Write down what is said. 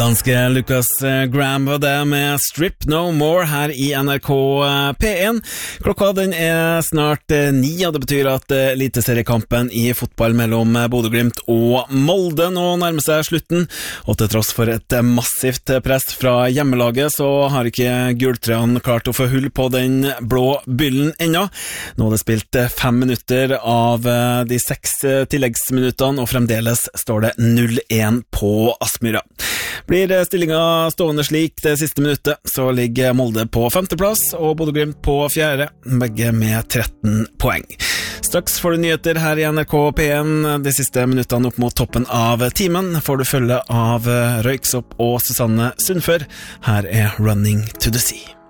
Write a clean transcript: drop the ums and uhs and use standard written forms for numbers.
Danske Lucas Graham var det med Strip No More her i NRK P1. Klokka den snart 9, og det betyr at eliteseriekampen i fotball mellom Bodø/Glimt og Molde nå nærmer seg slutten, og til tross for et massivt press fra hjemmelaget så har ikke gultrøyene klart å få hull på den blå byllen ennå. Nå har det spilt 5 minutter av de 6 tilleggsminuttene, og fremdeles står det 0-1 på Aspmyra. Blir stillinga stående slik det siste minuttet, så ligger Molde på 5. plass og Bodø/Glimt på 4., begge med 13 poeng. Straks får du nyheter her i NRK P1. De siste minuttene opp mot toppen av timen får du følge av Røyksopp og Susanne Sundfør. Her er Running to the Sea.